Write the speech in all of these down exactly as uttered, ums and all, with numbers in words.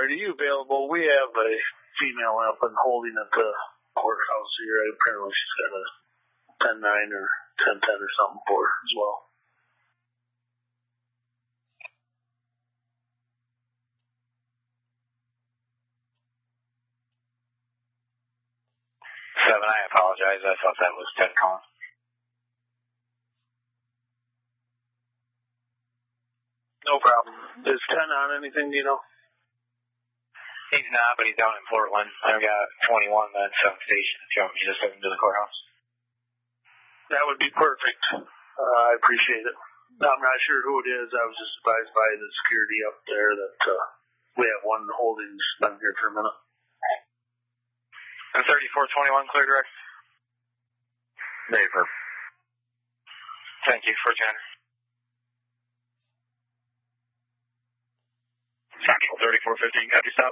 Are you available? We have a female up and holding at the courthouse here. Apparently she's got a ten nine or ten ten or something for her as well. Seven, I apologize. I thought that was ten calling. No problem. Is ten on anything, do you know? He's not, but he's down in Portland. I've got twenty-one at Seventh Station. If you want me to just send him to the courthouse. That would be perfect. Uh, I appreciate it. I'm not sure who it is. I was just advised by the security up there that uh, we have one holding been here for a minute. And thirty-four twenty-one, clear direct. Vapor. Thank you for Tanner. Central thirty-four fifteen, copy stop.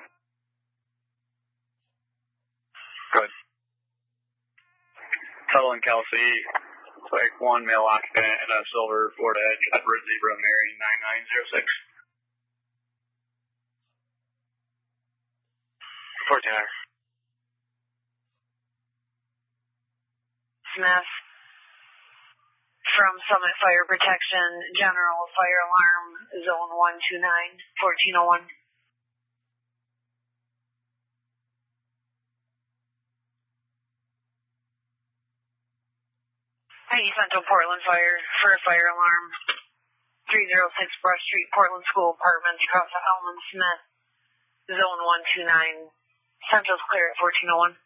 Good. Tuttle and Kelsey, like one male occupant in a silver Ford Edge at Red Zebra Mary nine nine zero six. For Tanner. Smith from Summit Fire Protection, General Fire Alarm, Zone one two nine, fourteen oh one. Hey, Central Portland Fire for a fire alarm, three oh six Brush Street, Portland School Apartments, across the Allen Smith, Zone one two nine. Central's clear at fourteen oh one.